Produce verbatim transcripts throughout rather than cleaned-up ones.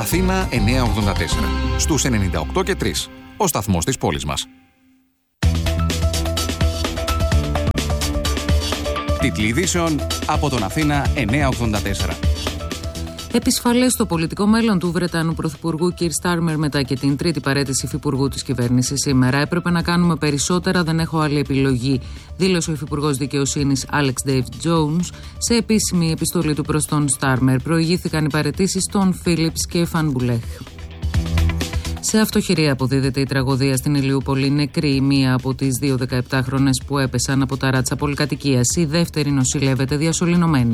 Αθήνα εννιακόσια ογδόντα τέσσερα. Στους ενενήντα οκτώ και τρία. Ο σταθμός της πόλης μας. Τίτλοι ειδήσεων από τον Αθήνα εννιακόσια ογδόντα τέσσερα. Επισφαλές στο πολιτικό μέλλον του Βρετανού Πρωθυπουργού Κιρ Στάρμερ μετά και την τρίτη παραίτηση υφυπουργού της κυβέρνησης σήμερα. Έπρεπε να κάνουμε περισσότερα, δεν έχω άλλη επιλογή, δήλωσε ο Υφυπουργός Δικαιοσύνης Άλεξ Ντέιβ Τζόουνς σε επίσημη επιστολή του προς τον Στάρμερ. Προηγήθηκαν οι παραιτήσεις των Φίλιπς και Φανμπουλέχ. Σε αυτοχειρία αποδίδεται η τραγωδία στην Ηλιούπολη. Νεκρή μία από τις δύο δεκαεπτάχρονες που έπεσαν από τα ράτσα πολυκατοικίας. Η δεύτερη νοσηλεύεται διασωληνωμένη.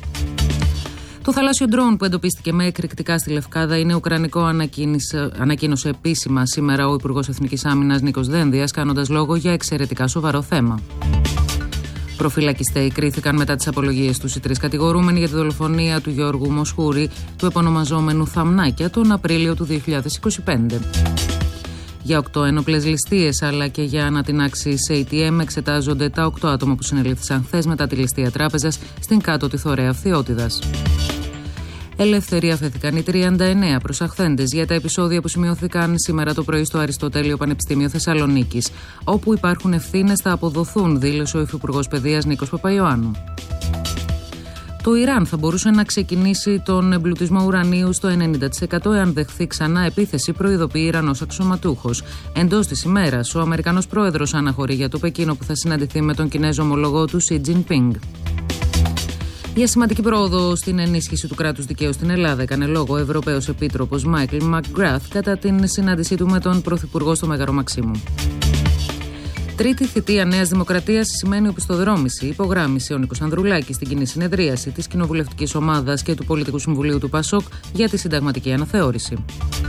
Το θαλάσσιο ντρόουν που εντοπίστηκε με εκρηκτικά στη Λευκάδα είναι ουκρανικό, ανακοίνωσε επίσημα σήμερα ο Υπουργός Εθνικής Άμυνας Νίκος Δένδιας, κάνοντας λόγο για εξαιρετικά σοβαρό θέμα. Προφυλακιστέοι κρίθηκαν μετά τις απολογίες τους οι τρεις κατηγορούμενοι για τη δολοφονία του Γιώργου Μοσχούρη, του επωνομαζόμενου Θαμνάκια, τον Απρίλιο του δύο χιλιάδες είκοσι πέντε. Για οκτώ ένοπλες ληστείες αλλά και για ανατινάξεις έι τι εμ εξετάζονται τα οκτώ άτομα που συνελήφθησαν χθες μετά τη ληστεία τράπεζας στην κάτω τη Θωρέα Φθιώτιδας. Ελευθερία αφέθηκαν οι τριάντα εννέα προσαχθέντες για τα επεισόδια που σημειώθηκαν σήμερα το πρωί στο Αριστοτέλειο Πανεπιστήμιο Θεσσαλονίκης, όπου υπάρχουν ευθύνες θα αποδοθούν, δήλωσε ο Υφυπουργός Παιδείας Νίκος Παπαϊωάννου. Το Ιράν θα μπορούσε να ξεκινήσει τον εμπλουτισμό ουρανίου στο ενενήντα τοις εκατό εάν δεχθεί ξανά επίθεση, προειδοποιεί Ιρανός αξιωματούχος. Εντός της ημέρας, ο Αμερικανός πρόεδρος αναχωρεί για το Πεκίνο που θα συναντηθεί με τον Κινέζο ομολογό του Σι Τζινπίνγκ. Για σημαντική πρόοδο στην ενίσχυση του κράτους δικαίου στην Ελλάδα έκανε λόγο ο Ευρωπαίος Επίτροπος Μάικλ Μακγκράθ κατά την συνάντησή του με τον Πρωθυπουργό στο Μέγαρο Μαξίμου. Τρίτη θητεία Νέας Δημοκρατίας σημαίνει οπισθοδρόμηση, υπογράμμισε ο Νίκος Ανδρουλάκης στην κοινή συνεδρίαση της Κοινοβουλευτικής Ομάδας και του Πολιτικού Συμβουλίου του ΠΑΣΟΚ για τη συνταγματική αναθεώρηση.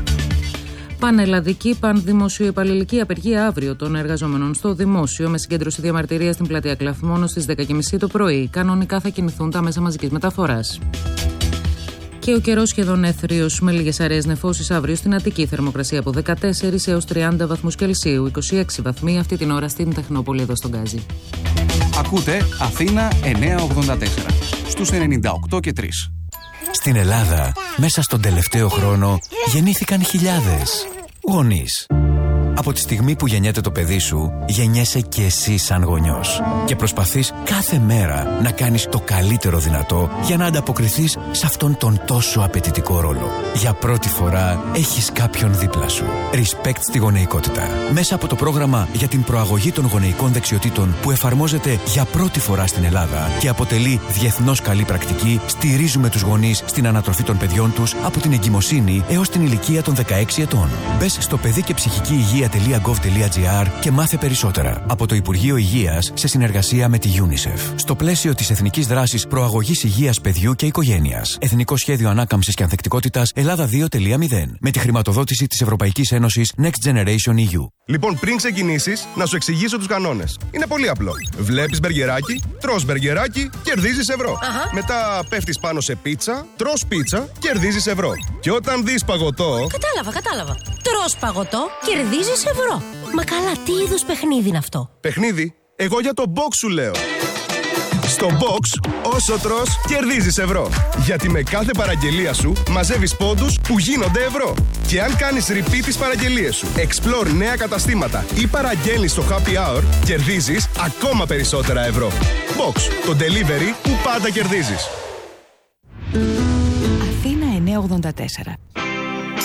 Πανελλαδική πανδημοσιοεπαλληλική απεργία αύριο των εργαζόμενων στο δημόσιο με συγκέντρωση διαμαρτυρία στην πλατεία Κλαθμόνος στις δέκα και μισή το πρωί. Κανονικά θα κινηθούν τα μέσα μαζικής μεταφοράς. Και ο καιρός σχεδόν έθριος με λίγες αραιές νεφώσεις αύριο στην Αττική. Θερμοκρασία από δεκατέσσερα έως τριάντα βαθμούς Κελσίου, είκοσι έξι βαθμοί αυτή την ώρα στην Τεχνόπολη εδώ στον Γκάζι. Ακούτε Αθήνα εννιακόσια ογδόντα τέσσερα στους ενενήντα οκτώ και τρία. Στην Ελλάδα, μέσα στον τελευταίο χρόνο, γεννήθηκαν χιλιάδες γονείς. Από τη στιγμή που γεννιέται το παιδί σου, γεννιέσαι και εσύ σαν γονιός. Και προσπαθείς κάθε μέρα να κάνεις το καλύτερο δυνατό για να ανταποκριθείς σε αυτόν τον τόσο απαιτητικό ρόλο. Για πρώτη φορά έχεις κάποιον δίπλα σου. Respect στη γονεϊκότητα. Μέσα από το πρόγραμμα για την προαγωγή των γονεϊκών δεξιοτήτων που εφαρμόζεται για πρώτη φορά στην Ελλάδα και αποτελεί διεθνώς καλή πρακτική, στηρίζουμε τους γονείς στην ανατροφή των παιδιών τους από την εγκυμοσύνη έως την ηλικία των δεκαέξι ετών. Μπες στο παιδί και ψυχική υγεία τελεία γκοβ τελεία τζι άρ και μάθε περισσότερα από το Υπουργείο Υγείας σε συνεργασία με τη UNICEF. Στο πλαίσιο της Εθνικής Δράσης Προαγωγής Υγείας Παιδιού και Οικογένειας. Εθνικό Σχέδιο Ανάκαμψης και Ανθεκτικότητας Ελλάδα δύο τελεία μηδέν. Με τη χρηματοδότηση της Ευρωπαϊκής Ένωσης Next Generation ι γιου. Λοιπόν, πριν ξεκινήσεις, να σου εξηγήσω τους κανόνες. Είναι πολύ απλό. Βλέπεις μπεργκεράκι, τρως μπεργκεράκι, κερδίζεις ευρώ. Αχα. Μετά πέφτεις πάνω σε πίτσα, τρως πίτσα, κερδίζεις ευρώ. Και όταν δεις παγωτό. Κατάλαβα, κατάλαβα. Τρως παγωτό, κερδίζεις ευρώ. Μα καλά, τι είδους παιχνίδι είναι αυτό? Παιχνίδι? Εγώ για το box σου λέω. Στο box, όσο τρως, κερδίζεις ευρώ. Γιατί με κάθε παραγγελία σου μαζεύεις πόντους που γίνονται ευρώ. Και αν κάνεις repeat τις παραγγελίες σου, explore νέα καταστήματα ή παραγγέλνεις στο happy hour, κερδίζεις ακόμα περισσότερα ευρώ. Box, το delivery που πάντα κερδίζεις. Αθήνα εννιακόσια ογδόντα τέσσερα.